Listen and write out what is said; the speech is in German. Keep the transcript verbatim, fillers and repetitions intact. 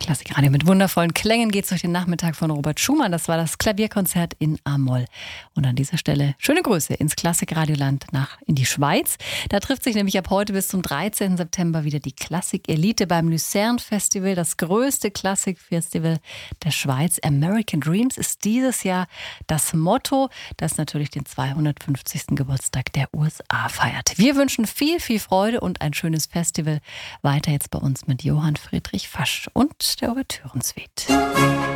Klassikradio mit wundervollen Klängen geht's durch den Nachmittag von Robert Schumann. Das war das Klavierkonzert in A-Moll. Und an dieser Stelle schöne Grüße ins Klassikradioland nach in die Schweiz. Da trifft sich nämlich ab heute bis zum dreizehnten September wieder die Klassik-Elite beim Lucerne Festival, das größte Klassikfestival der Schweiz. American Dreams ist dieses Jahr das Motto, das natürlich den zweihundertfünfzigsten Geburtstag der U S A feiert. Wir wünschen viel, viel Freude und ein schönes Festival. Weiter jetzt bei uns mit Johann Friedrich Fasch und der Ouvertüren-Suite.